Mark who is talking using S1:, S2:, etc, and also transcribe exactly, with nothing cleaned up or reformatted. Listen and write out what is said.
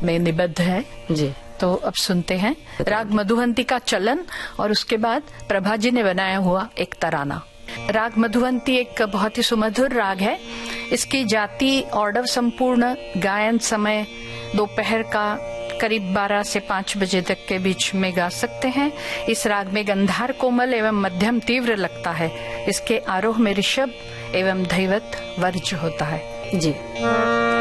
S1: में निबद्ध है
S2: जी।
S1: तो अब सुनते हैं राग मधुवंती का चलन और उसके बाद प्रभा जी ने बनाया हुआ एक तराना। राग मधुवंती एक बहुत ही सुमधुर राग है। इसकी जाति ऑर्डर संपूर्ण, गायन समय दोपहर का करीब बारह से पाँच बजे तक के बीच में गा सकते हैं। इस राग में गंधार कोमल एवं मध्यम तीव्र लगता है। इसके आरोह में ऋषभ एवं धैवत वर्ज्य होता है।
S2: जी।